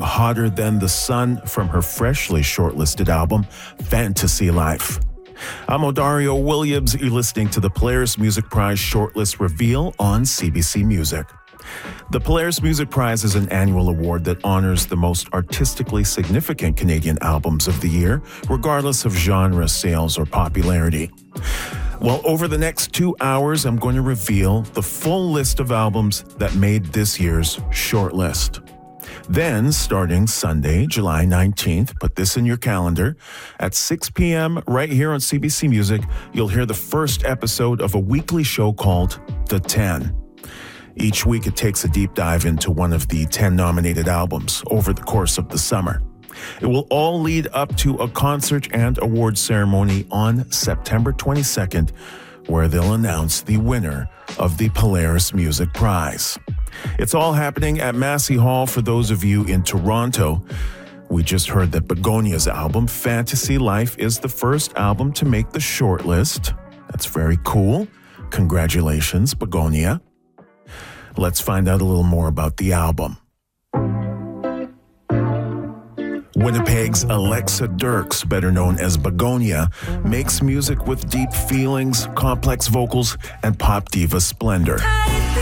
Hotter Than the Sun from her freshly shortlisted album, Fantasy Life. I'm Odario Williams. You're listening to the Polaris Music Prize shortlist reveal on CBC Music. The Polaris Music Prize is an annual award that honors the most artistically significant Canadian albums of the year, regardless of genre, sales, or popularity. Well, over the next 2 hours, I'm going to reveal the full list of albums that made this year's shortlist. Then, starting Sunday, July 19th, put this in your calendar, at 6 p.m. right here on CBC Music, you'll hear the first episode of a weekly show called The 10. Each week, it takes a deep dive into one of the 10 nominated albums over the course of the summer. It will all lead up to a concert and award ceremony on September 22nd, where they'll announce the winner of the Polaris Music Prize. It's all happening at Massey Hall for those of you in Toronto. We just heard that Begonia's album, Fantasy Life, is the first album to make the shortlist. That's very cool. Congratulations, Begonia. Let's find out a little more about the album. Winnipeg's Alexa Dirks, better known as Begonia, makes music with deep feelings, complex vocals, and pop diva splendor.